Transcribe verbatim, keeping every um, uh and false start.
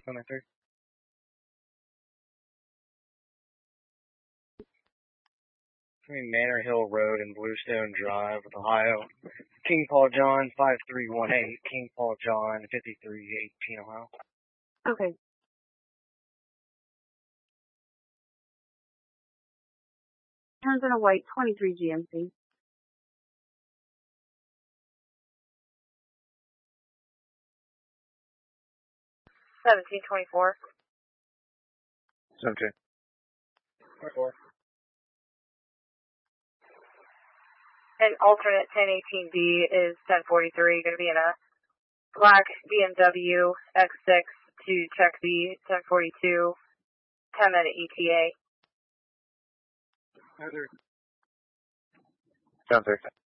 twenty-three. Between Manor Hill Road and Bluestone Drive with Ohio. King Paul John, five three one eight. King Paul John, fifty-three eighteen, Ohio. Okay. Turns in a white, twenty-three G M C. seventeen twenty-four. seventeen. twenty-four. And alternate ten eighteen B is ten forty-three, going to be in a black B M W X six to check B, ten forty-two, ten minute E T A. ten thirty.